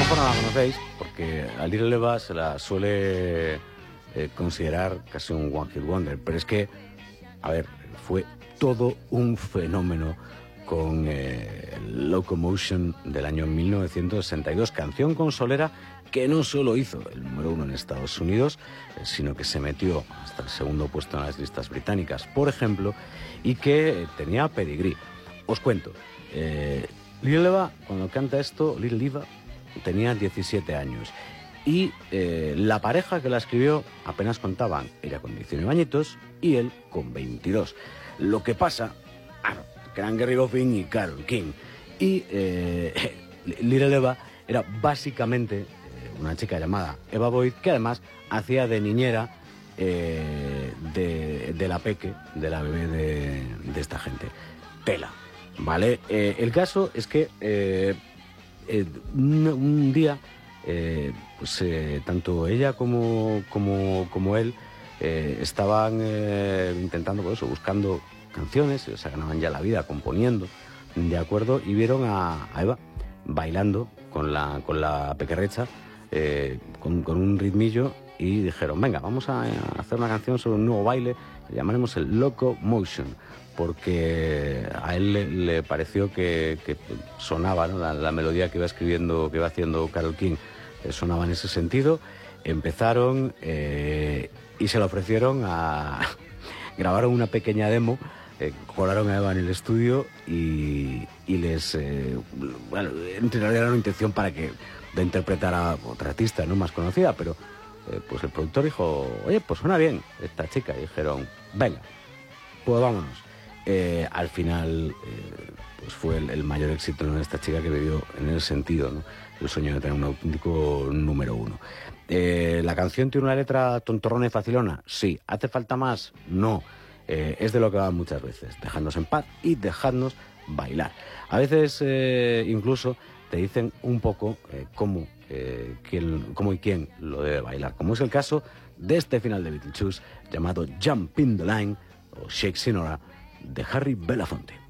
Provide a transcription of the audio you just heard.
mejor no la conocéis, porque a Little Eva se la suele considerar casi un One Hit Wonder, pero es que, a ver, fue todo un fenómeno con Locomotion del año 1962, canción consolera que no solo hizo el número 1 en Estados Unidos, sino que se metió hasta el segundo puesto en las listas británicas, por ejemplo, y que tenía pedigrí. Os cuento, Little Eva, cuando canta esto, Little Eva tenía 17 años. Y la pareja que la escribió apenas contaban, ella con 19 añitos y él con 22. Lo que pasa, que eran Gary Goffin y Carole King. Y Little Eva era básicamente una chica llamada Eva Boyd, que además hacía de niñera de la peque, de la bebé de esta gente. Tela, ¿vale? El caso es que un día... tanto ella como él estaban intentando, por eso, buscando canciones, se ganaban ya la vida componiendo, ¿de acuerdo? Y vieron a Eva bailando con la pequerrecha, con un ritmillo, y dijeron, venga, vamos a hacer una canción sobre un nuevo baile, le llamaremos el Locomotion, porque a él le pareció que sonaba, ¿no? La melodía que iba escribiendo, que iba haciendo Carole King, sonaba en ese sentido. Empezaron y se lo ofrecieron grabaron una pequeña demo, colaron a Eva en el estudio y les bueno, en realidad era una intención de interpretar a otra artista, ¿no?, más conocida, pero pues el productor dijo, oye, pues suena bien esta chica, y dijeron, venga, pues vámonos. Al final pues fue el mayor éxito, ¿no?, de esta chica, que vivió en ese sentido, ¿no?, el sueño de tener un auténtico número 1. ¿La canción tiene una letra tontorrona y facilona? Sí. ¿Hace falta más? No. Es de lo que va muchas veces, dejadnos en paz y dejadnos bailar. A veces incluso te dicen un poco cómo y quién lo debe bailar, como es el caso de este final de Beetlejuice llamado Jump in the Line o Shake Sinora, de Harry Belafonte.